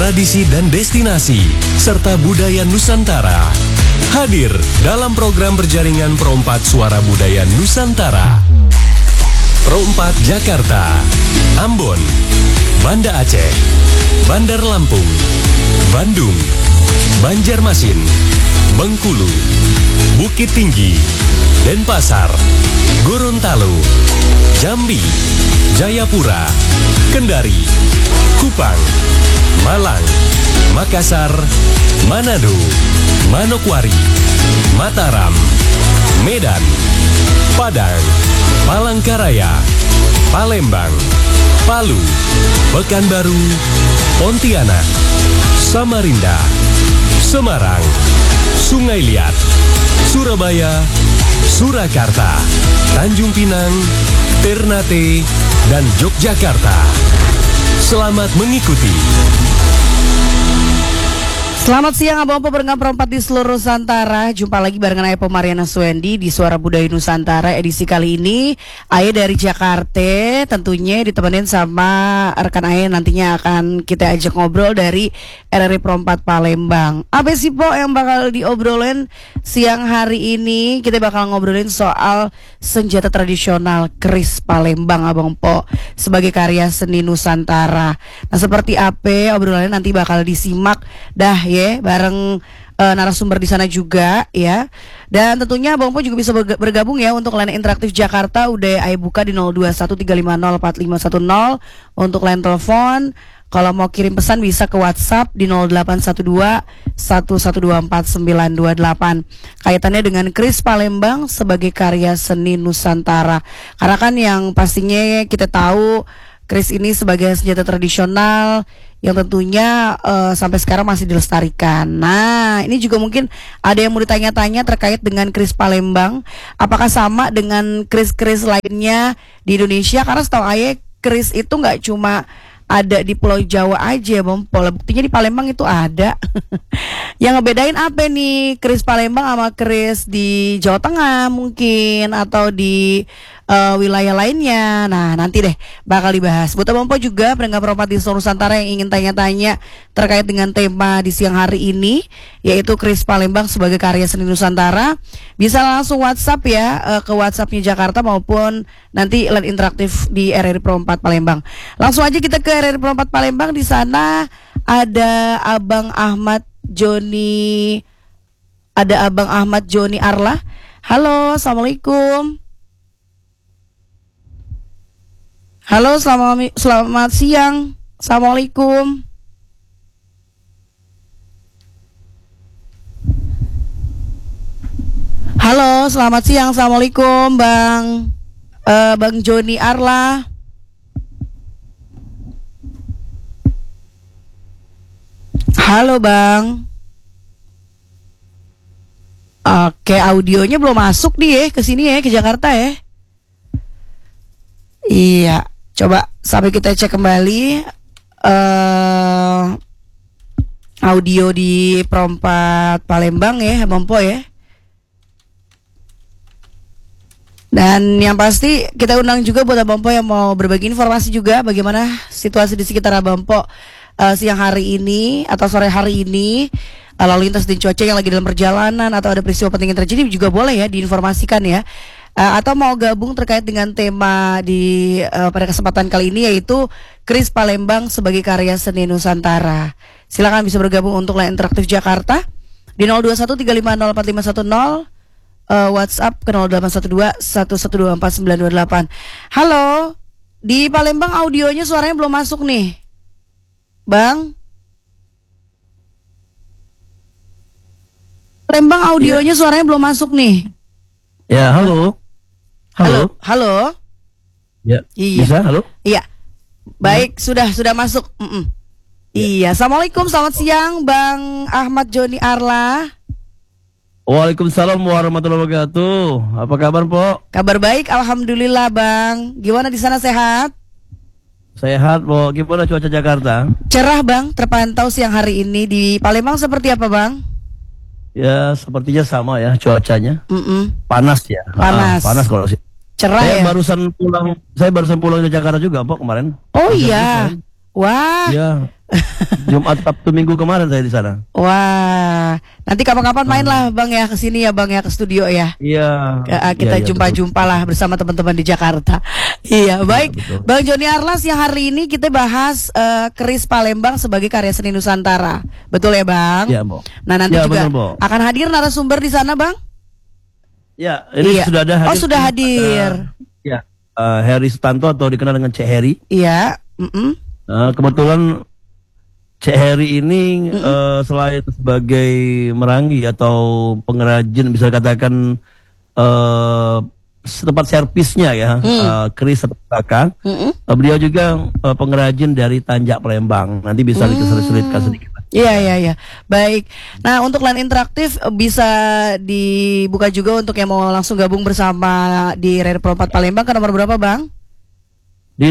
tradisi dan destinasi, serta budaya Nusantara. Hadir dalam program berjaringan Perompat Suara Budaya Nusantara. Perompat Jakarta, Ambon, Banda Aceh, Bandar Lampung, Bandung, Banjarmasin, Bengkulu, Bukit Tinggi, Denpasar, Gorontalo, Jambi, Jayapura, Kendari, Kupang, Malang, Makassar, Manado, Manokwari, Mataram, Medan, Padang, Palangkaraya, Palembang, Palu, Pekanbaru, Pontianak, Samarinda, Semarang, Sungai Liat, Surabaya, Surakarta, Tanjung Pinang, Ternate, dan Yogyakarta. Selamat mengikuti. Selamat siang abang-abang pendengar Perompat di seluruh Nusantara. Jumpa lagi barengan Ayah Mariana Suendi di Suara Budaya Nusantara. Edisi kali ini Ayah dari Jakarta, tentunya ditemenin sama rekan Ayah, nantinya akan kita ajak ngobrol dari RRI Perompat Palembang. Apa sih Po yang bakal diobrolin siang hari ini? Kita bakal ngobrolin soal senjata tradisional keris Palembang abang Po, sebagai karya seni Nusantara. Nah, seperti apa obrolannya nanti bakal disimak dah ya bareng narasumber di sana juga ya. Dan tentunya Bang Po juga bisa bergabung ya untuk line interaktif Jakarta. Udah Ayah buka di 0213504510 untuk line telepon. Kalau mau kirim pesan bisa ke WhatsApp di 0812-1124-928. Kaitannya dengan keris Palembang sebagai karya seni Nusantara. Karena kan yang pastinya kita tahu keris ini sebagai senjata tradisional yang tentunya sampai sekarang masih dilestarikan. Nah, ini juga mungkin ada yang mau ditanya-tanya terkait dengan keris Palembang. Apakah sama dengan keris-keris lainnya di Indonesia? Karena setahu Ayah, keris itu nggak cuma ada di Pulau Jawa aja, Bang Po. Buktinya di Palembang itu ada. Yang ngebedain apa nih keris Palembang sama keris di Jawa Tengah mungkin, atau di wilayah lainnya? Nah, nanti deh bakal dibahas. Buat Bang Po juga pendengar Perompat di seluruh Nusantara yang ingin tanya-tanya terkait dengan tema di siang hari ini, yaitu keris Palembang sebagai karya seni Nusantara, bisa langsung WhatsApp ya ke WhatsAppnya Jakarta maupun nanti line interaktif di RRI Perompat Palembang. Langsung aja kita ke RRI Perompat Palembang. Di sana ada Abang Ahmad Joni Arla. Halo, assalamualaikum. Halo, selamat siang. Assalamualaikum. Halo, selamat siang. Assalamualaikum, Bang Joni Arla. Halo, Bang. Oke, audionya belum masuk nih ya ke sini ya, ke Jakarta ya. Iya, coba sampai kita cek kembali audio di Perompat Palembang ya, Bang Po ya. Dan yang pasti kita undang juga buat Abang Po yang mau berbagi informasi juga bagaimana situasi di sekitar Abang Po siang hari ini atau sore hari ini, lalu lintas dan cuaca yang lagi dalam perjalanan atau ada peristiwa penting yang terjadi juga boleh ya diinformasikan ya. Atau mau gabung terkait dengan tema di pada kesempatan kali ini, yaitu keris Palembang sebagai karya seni Nusantara. Silakan bisa bergabung untuk line interaktif Jakarta di 0213504510, WhatsApp ke 0812-1124-928. Halo, di Palembang audionya suaranya belum masuk nih, Bang. Palembang audionya suaranya belum masuk nih. Ya, halo. Halo. Ya, iya. Bisa, halo? Iya. Baik, sudah masuk. Ya. Iya, assalamualaikum, selamat siang, Bang Ahmad Joni Arla. Waalaikumsalam warahmatullahi wabarakatuh. Apa kabar, Po? Kabar baik, alhamdulillah, Bang. Gimana di sana, sehat? Sehat, Po. Gimana cuaca Jakarta? Cerah, Bang. Terpantau siang hari ini. Di Palembang seperti apa, Bang? Ya, sepertinya sama ya cuacanya. Panas ya. Panas kalau sih. Cerah saya ya. Saya barusan pulang ke Jakarta juga, Po, kemarin. Oh iya. Wah. Iya. Jumat Sabtu Minggu kemarin saya di sana. Wah, nanti kapan-kapan main lah Bang ya ke sini ya Bang ya, ke studio ya. Iya. Kita jumpa-jumpa lah bersama teman-teman di Jakarta. Iya, baik. Betul. Bang Joni Arlas, yang hari ini kita bahas keris Palembang sebagai karya seni Nusantara. Betul ya Bang? Iya, Bo. Nah, nanti ya, juga betul, akan hadir narasumber di sana Bang? Ya, ini sudah ada hadir. Oh, sudah hadir. Ya, Heri Sutanto atau dikenal dengan Cek Heri. Iya. Kebetulan Cek Heri ini selain sebagai merangi atau pengrajin, bisa dikatakan tempat servisnya ya, keris atau belakang. Beliau juga pengrajin dari Tanjak Palembang. Nanti bisa diselitkan sedikit. Iya. Baik. Nah, untuk line interaktif bisa dibuka juga untuk yang mau langsung gabung bersama di Radio Pro 4 Palembang ke nomor berapa, Bang? Di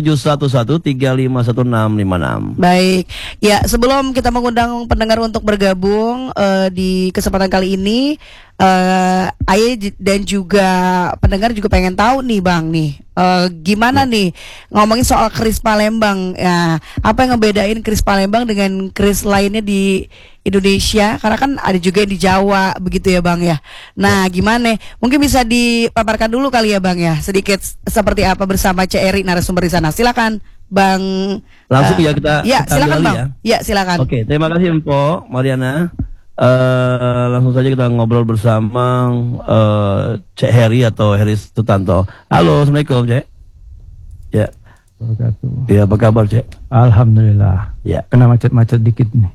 0711351656. Baik. Ya, sebelum kita mengundang pendengar untuk bergabung di kesempatan kali ini, Aye dan juga pendengar juga pengen tahu nih Bang nih, gimana nih ngomongin soal keris Palembang ya, apa yang ngebedain keris Palembang dengan keris lainnya di Indonesia, karena kan ada juga yang di Jawa begitu ya Bang ya. Nah gimana, mungkin bisa dipaparkan dulu kali ya Bang ya, sedikit seperti apa bersama Cek Eri narasumber di sana. Silakan Bang. Langsung ya kita silakan Bang. Ya silakan. Oke, terima kasih Mpok Mariana. Langsung saja kita ngobrol bersama Cek Heri atau Heri Sutanto. Halo, Assalamualaikum Cek. Ya. Ya, apa kabar Cek? Alhamdulillah. Ya. Kena macet-macet dikit nih.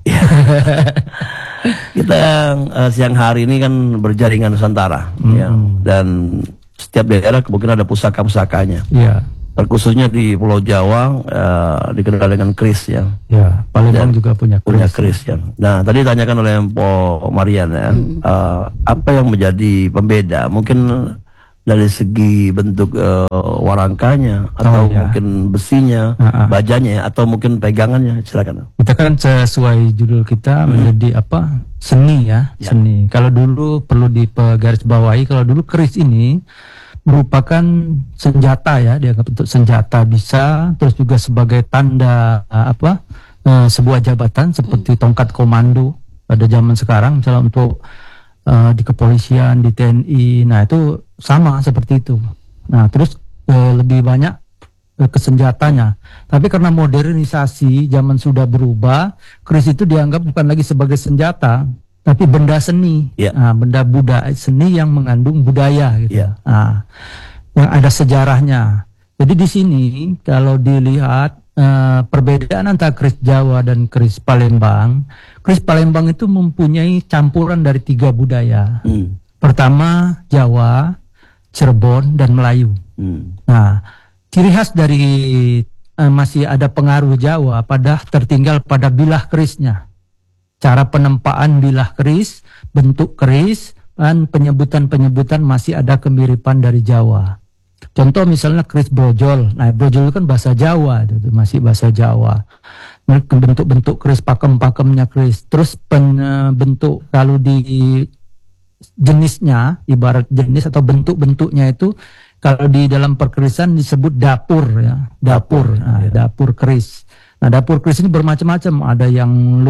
Kita siang hari ini kan berjaringan Nusantara, ya. Dan setiap daerah mungkin ada pusaka-pusakanya. Iya. Terkhususnya di Pulau Jawa dikenal dengan keris ya. Ya, Palembang juga punya keris ya. Nah, tadi ditanyakan oleh Mpok Marian ya, apa yang menjadi pembeda? Mungkin dari segi bentuk warangkanya atau mungkin besinya, bajanya atau mungkin pegangannya, silakan. Kita kan sesuai judul kita menjadi apa? Seni ya, seni. Kalau dulu perlu digarisbawahi, kalau dulu keris ini merupakan senjata ya, dianggap untuk senjata bisa, terus juga sebagai tanda sebuah jabatan seperti tongkat komando pada zaman sekarang, misalnya untuk di kepolisian, di TNI, nah itu sama seperti itu. Nah terus lebih banyak kesenjatanya, tapi karena modernisasi zaman sudah berubah, keris itu dianggap bukan lagi sebagai senjata, tapi benda seni, benda budaya seni yang mengandung budaya gitu. Nah, yang ada sejarahnya. Jadi di sini kalau dilihat perbedaan antara keris Jawa dan keris Palembang itu mempunyai campuran dari 3 budaya. Pertama Jawa, Cirebon, dan Melayu. Nah, ciri khas dari masih ada pengaruh Jawa tertinggal pada bilah kerisnya. Cara penempaan bilah keris, bentuk keris, dan penyebutan-penyebutan masih ada kemiripan dari Jawa. Contoh misalnya keris brojol. Nah, brojol itu kan bahasa Jawa, itu masih bahasa Jawa. Bentuk-bentuk keris, pakem-pakemnya keris. Terus bentuk kalau di jenisnya, ibarat jenis atau bentuk-bentuknya itu, kalau di dalam perkerisan disebut dapur ya, dapur. Nah, dapur keris. Nah, dapur keris ini bermacam-macam. Ada yang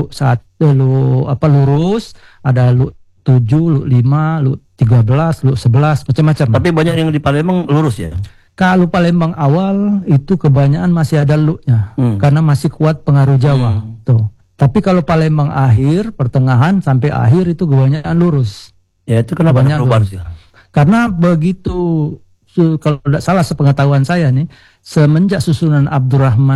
lurus, ada 7, 5, 13, 11, macam-macam. Tapi banyak yang di Palembang lurus ya? Kalau Palembang awal itu kebanyakan masih ada luknya, karena masih kuat pengaruh Jawa. Tuh. Tapi kalau Palembang akhir, pertengahan sampai akhir itu kebanyakan lurus. Ya itu kenapa perubahan sih? Karena begitu, kalau tidak salah sepengetahuan saya nih, semenjak susunan Abdurrahman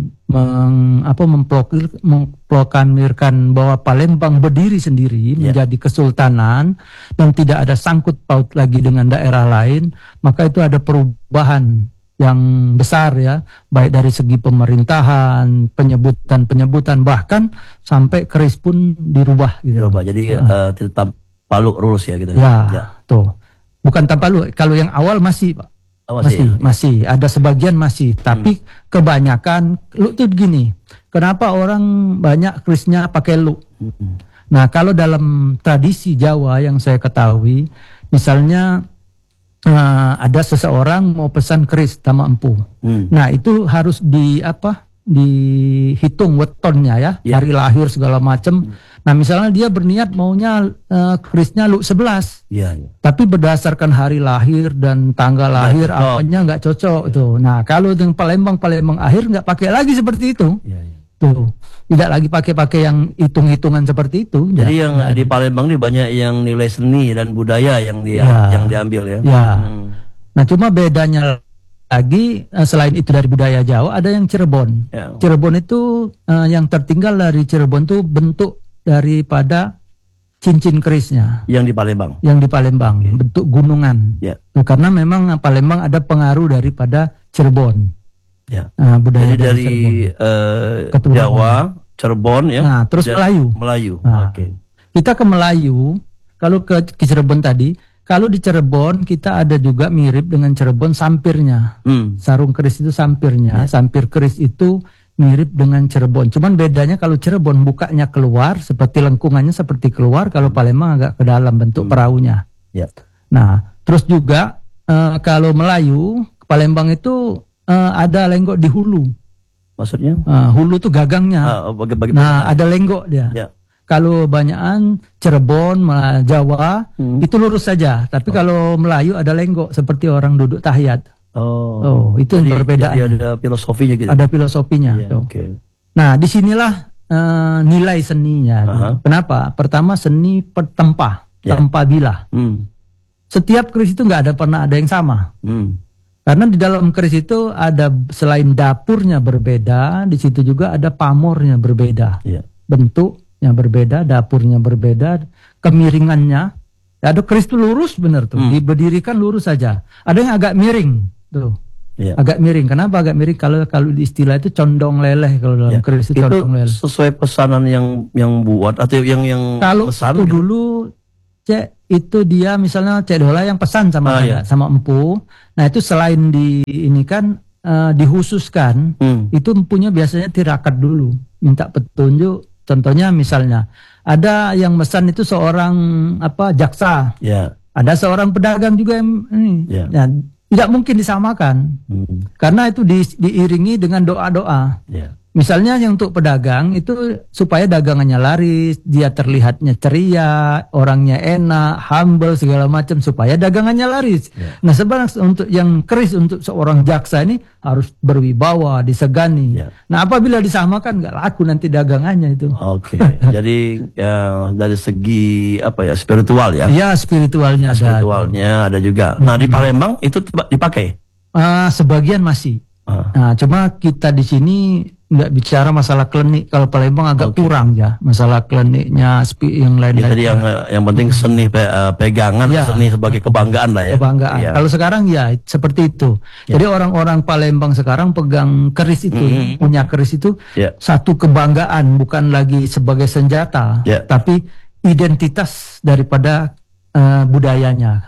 memproklamirkan bahwa Palembang berdiri sendiri menjadi kesultanan dan tidak ada sangkut paut lagi dengan daerah lain, maka itu ada perubahan yang besar ya, baik dari segi pemerintahan, penyebutan, bahkan sampai keris pun dirubah gitu. Jadi tetap paluk lurus ya gitu. Ya. Tuh. Bukan tanpa lu, kalau yang awal masih Pak. Masih ada sebagian masih, tapi kebanyakan lu tuh gini. Kenapa orang banyak kerisnya pakai lu? Nah, kalau dalam tradisi Jawa yang saya ketahui, misalnya ada seseorang mau pesan keris sama empu. Nah, itu harus dihitung wetonnya ya, hari lahir segala macam. Nah misalnya dia berniat maunya kerisnya lu 11, tapi berdasarkan hari lahir dan tanggal lahir apanya nggak cocok itu. Nah kalau dengan Palembang akhir nggak pakai lagi seperti itu. Tuh, tidak lagi pakai yang hitung-hitungan seperti itu. Jadi yang di Palembang ini banyak yang nilai seni dan budaya yang diambil ya. Nah cuma bedanya lagi selain itu dari budaya Jawa ada yang Cirebon. Cirebon itu yang tertinggal dari Cirebon itu bentuk daripada cincin kerisnya. Yang di Palembang. Yang di Palembang bentuk gunungan. Karena memang Palembang ada pengaruh daripada Cirebon. Budaya dari Jawa, Cirebon ya. Nah, terus Melayu. Nah, kita ke Melayu, kalau ke Cirebon tadi, kalau di Cirebon kita ada juga mirip dengan Cirebon sampirnya. Sarung keris itu sampirnya, sampir keris itu mirip dengan Cirebon. Cuman bedanya kalau Cirebon bukanya keluar, seperti lengkungannya seperti keluar, kalau Palembang agak ke dalam bentuk perahunya. Nah, terus juga kalau Melayu, Palembang itu ada lenggok di hulu. Maksudnya? Hulu tuh gagangnya. Ada lenggok dia. Kalau banyakan Cirebon, Jawa itu lurus saja. Tapi kalau Melayu ada lenggok seperti orang duduk tahiyat. Itu yang berbeda. Ada filosofinya gitu. Ada filosofinya. Nah, disinilah nilai seninya. Kenapa? Pertama seni tempah bilah. Setiap keris itu nggak pernah ada yang sama. Karena di dalam keris itu ada selain dapurnya berbeda, di situ juga ada pamornya berbeda, bentuknya berbeda, dapurnya berbeda, kemiringannya. Ada keris itu lurus benar tuh, diberdirikan lurus saja. Ada yang agak miring tuh, agak miring. Kenapa agak miring? Kalau di istilah itu condong leleh kalau dalam keris itu condong leleh. Sesuai pesanan yang buat atau yang kalau itu dulu Cek itu dia misalnya Cek Dola yang pesan sama sama empu. Nah itu selain ini kan dihususkan, itu empunya biasanya tirakat dulu, minta petunjuk. Contohnya misalnya ada yang pesan itu seorang jaksa, ada seorang pedagang juga yang ini. Nah, tidak mungkin disamakan karena itu diiringi dengan doa-doa. Misalnya yang untuk pedagang itu supaya dagangannya laris, dia terlihatnya ceria, orangnya enak, humble segala macam supaya dagangannya laris. Nah sebenarnya untuk yang keris untuk seorang jaksa ini harus berwibawa, disegani. Nah apabila disamakan nggak laku nanti dagangannya itu. Jadi dari segi spiritual ya? Iya spiritualnya ada juga. Nah di Palembang itu dipakai? Sebagian masih. Nah cuma kita di sini nggak bicara masalah klinik. Kalau Palembang agak kurang ya masalah kliniknya yang lain. Jadi yang penting seni pegangan, seni sebagai kebanggaan lah ya. Kebanggaan. Kalau sekarang ya seperti itu. Jadi orang-orang Palembang sekarang pegang keris itu, punya keris itu satu kebanggaan, bukan lagi sebagai senjata, tapi identitas daripada budayanya.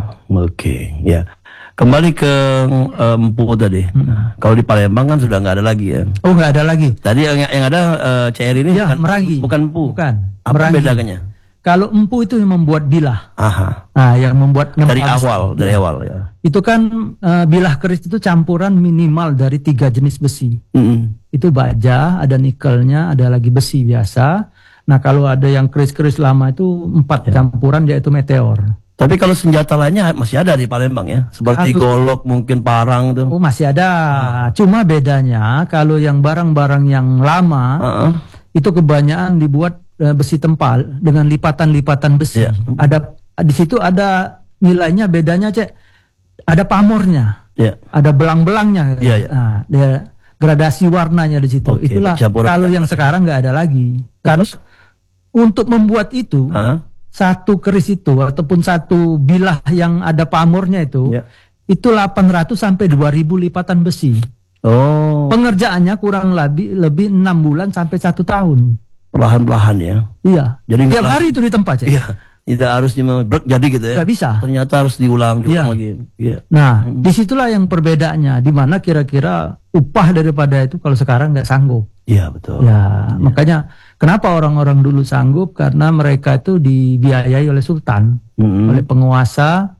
Kembali ke empu tadi. Kalau di Palembang kan sudah nggak ada lagi ya. Oh nggak ada lagi. Tadi yang ada CR ini merangi. Bukan empu. Bukan. Apa bedanya? Kalau empu itu yang membuat bilah. Nah yang membuat dari awal ya. Itu kan bilah keris itu campuran minimal dari 3 jenis besi. Itu baja, ada nikelnya, ada lagi besi biasa. Nah kalau ada yang keris-keris lama itu 4 campuran yaitu meteor. Tapi kalau senjata lainnya masih ada di Palembang ya, seperti golok, mungkin parang tuh. Oh masih ada, cuma bedanya kalau yang barang-barang yang lama itu kebanyakan dibuat besi tempal dengan lipatan-lipatan besi. Ada di situ ada nilainya bedanya Cek, ada pamornya, ada belang-belangnya. Nah, dia gradasi warnanya di situ. Itulah kalau yang sekarang nggak ada lagi. Karena untuk membuat itu. Satu keris itu ataupun satu bilah yang ada pamornya itu 800 sampai 2000 lipatan besi. Pengerjaannya kurang lebih 6 bulan sampai 1 tahun. Perlahan-lahan ya. Iya. Jadi tiap hari itu di tempat ya. Tidak harus jadi gitu ya. Tidak bisa. Ternyata harus diulang lagi. Nah, disitulah yang perbedaannya. Di mana kira-kira upah daripada itu kalau sekarang nggak sanggup. Iya betul. Makanya kenapa orang-orang dulu sanggup, karena mereka itu dibiayai oleh sultan, oleh penguasa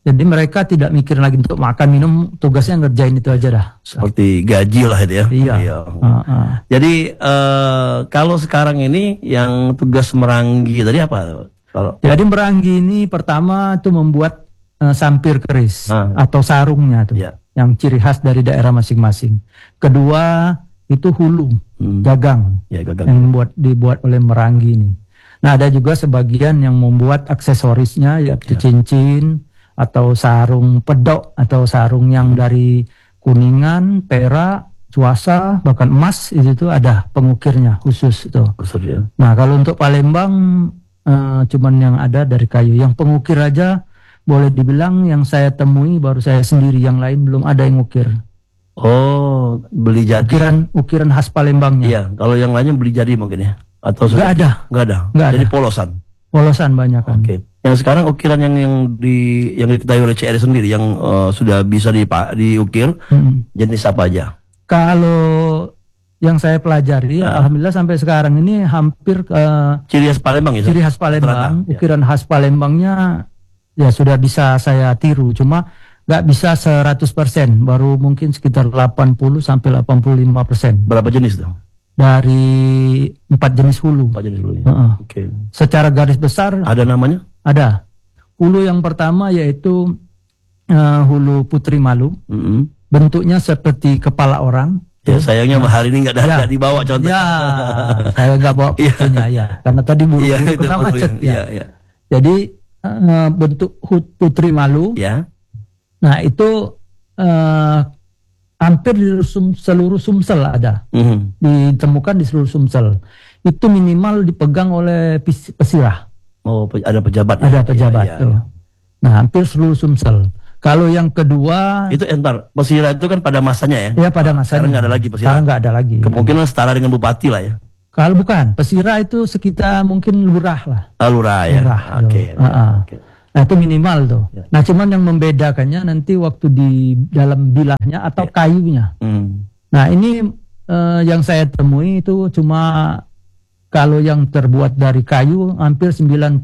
Jadi mereka tidak mikir lagi untuk makan minum, tugasnya ngerjain itu aja dah. Seperti gaji lah itu ya. Iya. Jadi kalau sekarang ini yang tugas meranggi tadi apa? Kalau Jadi meranggi ini pertama itu membuat sampir keris atau sarungnya tuh, Ya. yang ciri khas dari daerah masing-masing. Kedua itu hulu, gagang, ya gagal. yang dibuat oleh meranggi ini. Nah ada juga sebagian yang membuat aksesorisnya, yaitu cincin atau sarung pedok atau sarung yang dari kuningan, perak, cuasa, bahkan emas, itu ada pengukirnya khusus itu. Maksud ya. Nah kalau untuk Palembang cuman yang ada dari kayu. Yang pengukir aja boleh dibilang yang saya temui baru saya sendiri, yang lain belum ada yang ukir. Oh, beli jadi. Ukiran khas Palembangnya. Iya, kalau yang lainnya beli jadi mungkin ya. Atau Nggak ada. Nggak ada. Nggak Jadi ada. polosan. Polosan banyak kan. Oke. Yang sekarang ukiran yang diketahui oleh CR sendiri yang sudah bisa diukir jenis apa aja? Kalau yang saya pelajari, alhamdulillah sampai sekarang ini hampir Ciri khas Palembang ya? ciri khas Palembang, Rata-rata, ya. ukiran khas Palembangnya ya sudah bisa saya tiru, cuma nggak bisa 100%, baru mungkin sekitar 80 sampai 85% Berapa jenis tuh? dari 4 jenis hulu. 4 jenis dulu ya. Heeh. Oke. Secara garis besar Ada namanya? ada. Hulu yang pertama yaitu hulu Putri Malu, bentuknya seperti kepala orang. Ya sayangnya hari ini nggak ada Ya. nggak dibawa contoh. Ya, saya nggak bawa fotonya ya, karena tadi Iya, buru-buru itu karena perlu macet ya. ya. Iya. Jadi bentuk Putri Malu. Ya. Nah itu hampir di seluruh Sumsel ada, ditemukan di seluruh Sumsel. Itu minimal dipegang oleh pesirah. Oh, ada pejabat. Ada pejabat Ya, ya, tuh. ya. Nah hampir seluruh Sumsel. Kalau yang kedua Itu entar pesirah itu kan pada masanya ya. ya pada masanya. Sekarang nggak ada lagi pesirah. Sekarang nggak ada lagi. Kemungkinan setara dengan bupati lah ya. Kalau bukan pesirah itu sekitar mungkin lurah lah. Lurah ya. Lurah, Oke. tuh. Oke. Nah itu minimal tuh. Ya. Nah cuman yang membedakannya nanti waktu di dalam bilahnya atau kayunya. Nah ini yang saya temui itu cuma kalau yang terbuat dari kayu hampir 90%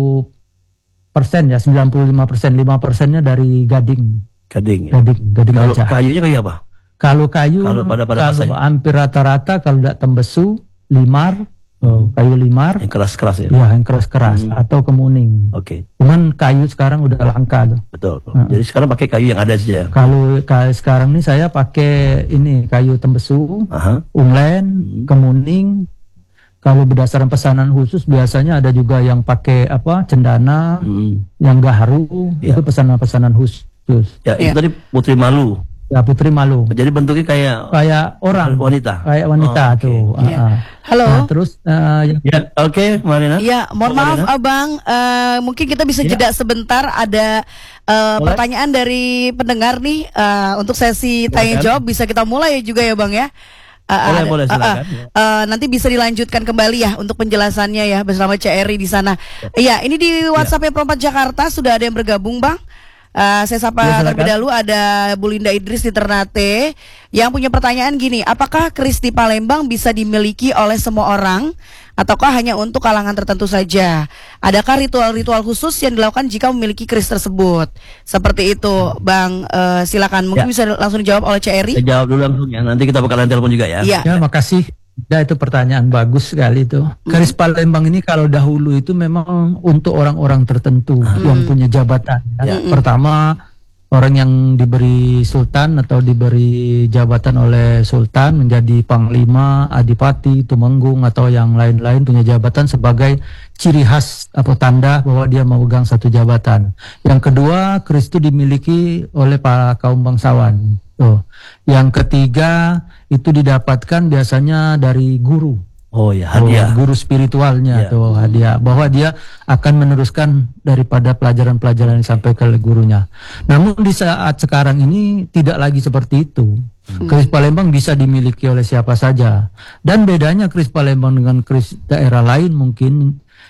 ya, 95%, 5%-nya dari gading. Gading ya. Gading Kalau aja. kayunya kayak apa? Kalau kayu, Kalau pada masanya? hampir rata-rata kalau tidak tembesu, limar, kayu limar, Yang keras-keras ya. ya yang keras-keras atau kemuning. Oke. Cuman kayu sekarang udah langka tuh. Betul. Jadi sekarang pakai kayu yang ada saja. Kalau sekarang ini saya pakai ini kayu tembesu, Aha. unglen, kemuning. Kalau berdasarkan pesanan khusus biasanya ada juga yang pakai apa cendana, yang gaharu, Ya. itu pesanan-pesanan khusus. Ya, itu tadi Putri Malu. Ya Putri Malu. Jadi bentuknya kayak Orang, wanita. kayak wanita Oh, oke. tuh. Iya. Halo. Nah, terus Ya, oke, Marina. Ya, mohon maaf Abang, mungkin kita bisa jeda sebentar. Ada pertanyaan dari pendengar nih untuk sesi tanya jawab, bisa kita mulai juga ya Bang ya. Boleh, silakan. Nanti bisa dilanjutkan kembali ya untuk penjelasannya ya bersama CRI di sana. Iya, ini di WhatsApp Perempat Jakarta sudah ada yang bergabung Bang. Saya sapa terlebih dahulu, ada Bu Linda Idris di Ternate yang punya pertanyaan gini, apakah keris di Palembang bisa dimiliki oleh semua orang ataukah hanya untuk kalangan tertentu saja? Adakah ritual-ritual khusus yang dilakukan jika memiliki keris tersebut? Seperti itu Bang, silakan mungkin bisa langsung dijawab oleh CRI. Saya jawab dulu langsung ya. Nanti kita bakalan telepon juga ya. Iya. ya makasih. Ya itu pertanyaan bagus sekali itu. Keris Palembang ini kalau dahulu itu memang untuk orang-orang tertentu yang punya jabatan. Ya. Pertama orang yang diberi sultan atau diberi jabatan oleh sultan menjadi panglima, adipati, tumenggung atau yang lain-lain punya jabatan sebagai ciri khas atau tanda bahwa dia memegang satu jabatan. Yang kedua, keris itu dimiliki oleh para kaum bangsawan. Tuh. Yang ketiga itu didapatkan biasanya dari guru. Oh ya, hadiah. Guru spiritualnya Ya. tuh hadiah, bahwa dia akan meneruskan daripada pelajaran-pelajaran yang disampaikan oleh gurunya. Namun di saat sekarang ini tidak lagi seperti itu. Keris Palembang bisa dimiliki oleh siapa saja. Dan bedanya keris Palembang dengan keris daerah lain mungkin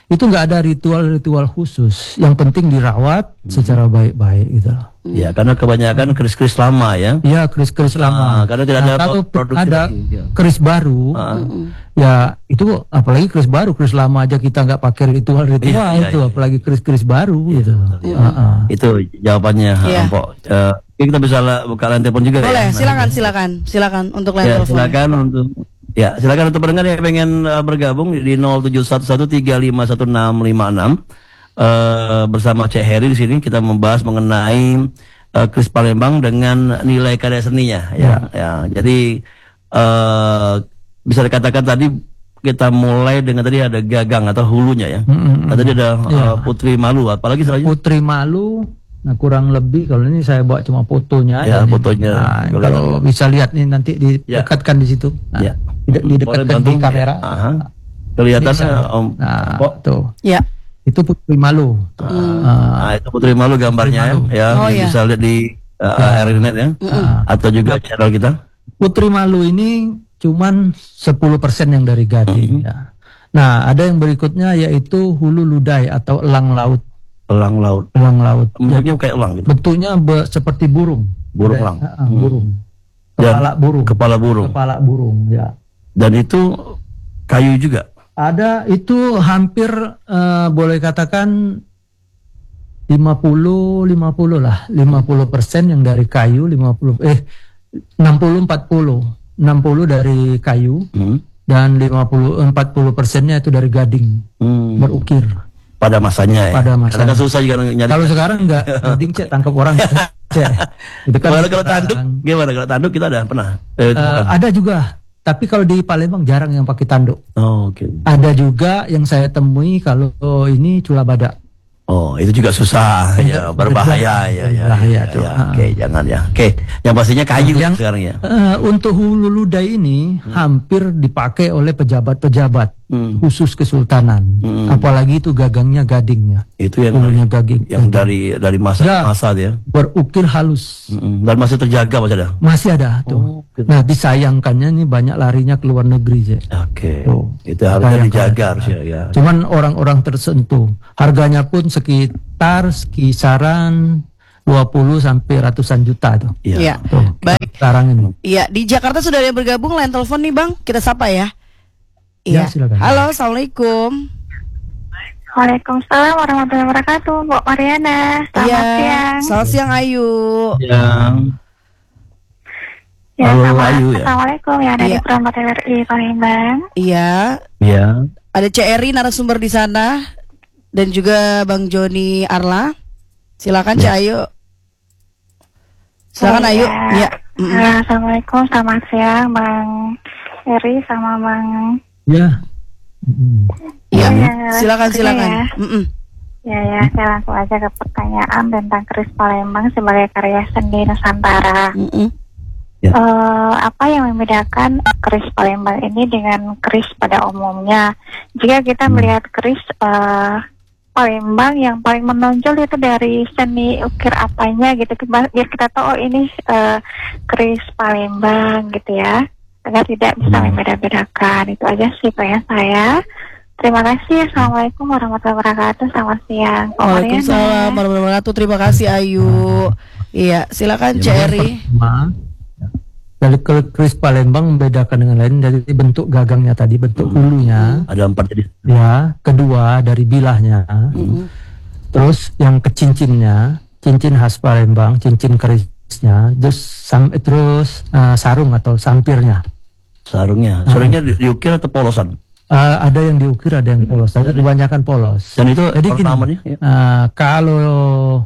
itu nggak ada ritual-ritual khusus. Yang penting dirawat secara baik-baik gitu loh. Ya, karena kebanyakan keris-keris lama ya. Iya, keris-keris lama. Karena tidak ada kalau produksi ada lagi, ya. keris baru, ya itu apalagi keris baru, keris lama aja kita nggak pakai ritual-ritual Iya, itu, iya. apalagi keris-keris baru gitu. Itu jawabannya, Iya. Mpok. Kita bisa buka line telepon juga Boleh, ya. silakan untuk line Ya, telepon. silakan untuk pendengar yang pengen bergabung di 0711351656 bersama Cek Heri di sini kita membahas mengenai keris Palembang dengan nilai karya seninya ya. Jadi bisa dikatakan tadi kita mulai dengan tadi ada gagang atau hulunya ya. Tadi ada Putri Malu, apalagi selanjutnya Putri Malu. Nah, kurang lebih kalau ini saya bawa cuma fotonya ya, aja nih. fotonya. Nah, kalau bisa lihat nih nanti didekatkan di situ. Nah, Ya. didekatkan di kamera. Kelihatan Bisa. Om Nah, Mpok. tuh. Ya. Itu Putri Malu. Nah, itu Putri Malu gambarnya Putri Malu. ya. Oh, Yang iya. bisa lihat di RNet ya. Atau juga channel kita. Putri Malu ini cuman 10% yang dari Gading ya. Nah, ada yang berikutnya yaitu hulu ludai atau elang laut. Elang laut. Elang laut. Bentuknya kayak elang gitu. Bentuknya seperti burung. Burung elang. Burung. Dan Kepala burung. Kepala burung. Kepala burung ya. Dan itu kayu juga. Ada itu hampir boleh katakan 50-50 lah. 50% yang dari kayu, 60-40. 60 dari kayu dan 40%-nya itu dari gading. Berukir. Pada masanya ya. Pada masanya. Karena kan susah juga nyari. Kalau sekarang enggak, gading cek tangkap orang. Cek. Itu kan Kalau tanduk gimana? Kalau tanduk kita ada pernah. ada juga. Tapi kalau di Palembang jarang yang pakai tanduk. Oh, oke. Ada juga yang saya temui kalau ini cula badak. Oh, itu juga susah ya, berbahaya ya. Berbahaya tuh. Oke, jangan ya. Oke, yang pastinya kayu sekarang ya. Untuk hulu ludai ini hampir dipakai oleh pejabat-pejabat khusus kesultanan. Apalagi itu gagangnya gadingnya. Itu yang Hulunya gading. yang dari masa Ya. dia. Berukir halus. Dan masih terjaga masih ada. Masih ada tuh. gitu. Nah, disayangkannya nih banyak larinya ke luar negeri, Cek. Oke. Tuh. Itu harusnya Sayang dijaga kan. harusnya ya. Cuman orang-orang tersentuh. Harganya pun sekitar kisaran 20 sampai ratusan juta tuh. Iya. Tuh, Baik. sekarang ini. Iya, di Jakarta sudah ada yang bergabung line telepon nih, Bang. Kita sapa ya. Ya, Iya. silakan. Halo, Assalamualaikum. Waalaikumsalam warahmatullahi wabarakatuh, Bu Mariana. Selamat siang. Selamat siang Ayu. Yang Ya, Halo, Ayu, ya. Assalamualaikum ya dari Iya. Perangkat RRI Palembang. Iya, ya. ada CRI narasumber di sana dan juga Bang Joni Arla. Silakan Cek Ayu. Silakan Ayu. Ya. Iya. Assalamualaikum, selamat siang Bang Eri sama Bang. Ya. Iya. Ya, Silakan oke silakan. ya. Ya, saya langsung aja ke pertanyaan tentang keris Palembang sebagai karya seni Nusantara. Ya. Apa yang membedakan keris Palembang ini dengan keris pada umumnya? Jika kita melihat keris Palembang yang paling menonjol itu dari seni ukir apanya gitu, biar kita tahu oh ini keris Palembang gitu ya, agar tidak bisa membeda-bedakan. Itu aja sih pertanyaan saya. Terima kasih. Assalamualaikum warahmatullahi wabarakatuh. Selamat siang. Pak Waalaikumsalam Mariana. warahmatullahi wabarakatuh. Terima kasih Ayu. Iya, silakan CRI. Dari keris Palembang membedakan dengan lain dari bentuk gagangnya tadi, bentuk hulunya. Ada 4 jadi. Ya, kedua dari bilahnya. Terus yang ke cincinnya, cincin khas Palembang, cincin kerisnya, terus sarung atau sampirnya. Sarungnya diukir atau polosan? Ada yang diukir, ada yang polos. Tapi kebanyakan polos. Dan itu Jadi gini, ornamennya ya. kalau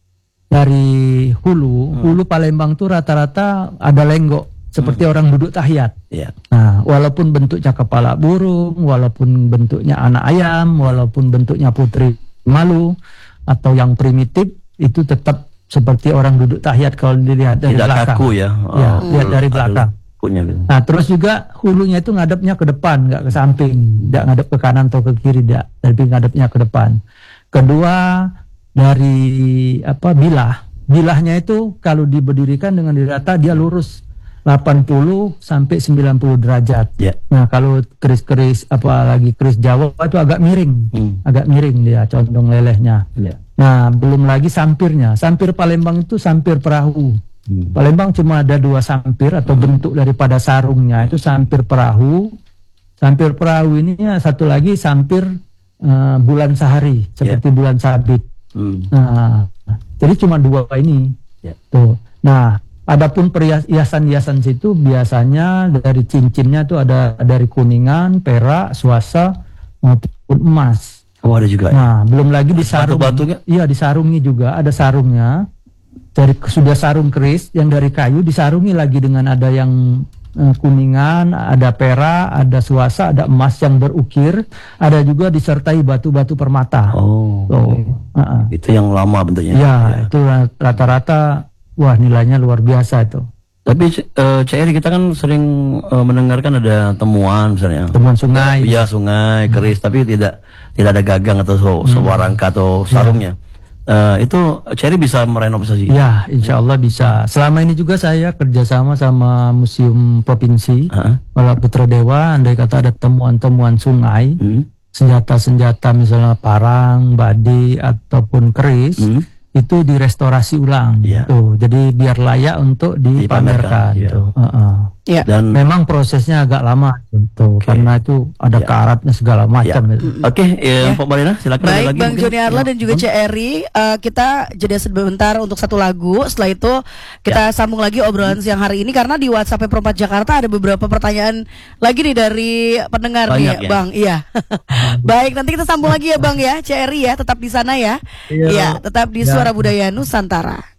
dari hulu Palembang tuh rata-rata ada lenggok seperti orang duduk tahiyat. Iya. Nah, walaupun bentuknya kepala burung, walaupun bentuknya anak ayam, walaupun bentuknya putri malu atau yang primitif, itu tetap seperti orang duduk tahiyat kalau dilihat dari Tidak belakang. kaku ya. Ya, lihat dari Ada belakang. kakunya gitu. Nah, terus juga hulunya itu ngadepnya ke depan, nggak ke samping, nggak ngadep ke kanan atau ke kiri, tidak, tapi ngadepnya ke depan. Kedua, dari bilahnya itu kalau diberdirikan dengan dirata dia lurus 80 sampai 90 derajat. Ya. Nah, kalau keris-keris apalagi keris Jawa itu agak miring. Agak miring dia condong lelehnya. Ya. Nah, belum lagi sampirnya. Sampir Palembang itu sampir perahu. Palembang cuma ada 2 sampir atau bentuk daripada sarungnya itu sampir perahu. Sampir perahu ini satu lagi sampir bulan sehari seperti bulan sabit. Nah, jadi cuma 2 ini. Tuh. Nah, adapun hiasan-hiasan situ biasanya dari cincinnya tuh ada dari kuningan, perak, swasta maupun emas. Oh, ada juga. Nah, belum lagi disarung. Batu-batunya? Iya, disarungi juga, ada sarungnya. Sudah sarung keris yang dari kayu disarungi lagi dengan ada yang kuningan, ada perak, ada swasta, ada emas yang berukir, ada juga disertai batu-batu permata. Oh. Itu yang lama bentuknya. Ya, itu rata-rata wah nilainya luar biasa itu. Tapi CR kita kan sering mendengarkan ada temuan misalnya. Temuan sungai. Iya, sungai, keris, tapi tidak ada gagang atau sewarangka atau sarungnya. Itu CR bisa merenovasi. Ya, insya Allah bisa. Selama ini juga saya kerjasama sama Museum Provinsi Wala Putra Dewa. Andai kata ada temuan-temuan sungai, senjata-senjata misalnya parang, badi ataupun keris, itu direstorasi ulang. Tuh, jadi biar layak untuk dipamerkan. Gitu. Dan memang prosesnya agak lama gitu, karena itu ada karatnya segala macam. Oke, Pak Marina silakan. Baik, lagi Bang Joni Arla dan juga CRI, kita jeda sebentar untuk satu lagu. Setelah itu kita sambung lagi obrolan siang hari ini, karena di WhatsApp Perempat Jakarta ada beberapa pertanyaan lagi nih dari pendengar. Banyak, nih, Bang. Iya. Baik, nanti kita sambung lagi ya, Bang ya, CRI ya, tetap di sana ya. Iya, tetap di Suara Budaya Nusantara.